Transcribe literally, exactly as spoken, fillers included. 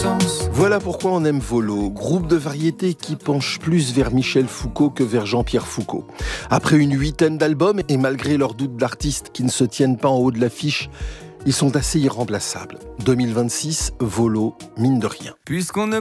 sens. Voilà pourquoi on aime Volo, groupe de variété qui penche plus vers Michel Foucault que vers Jean-Pierre Foucault. Après une huitaine d'albums, et malgré leurs doutes d'artistes qui ne se tiennent pas en haut de l'affiche, ils sont assez irremplaçables. deux mille vingt-six, Volo, mine de rien. Puisqu'on ne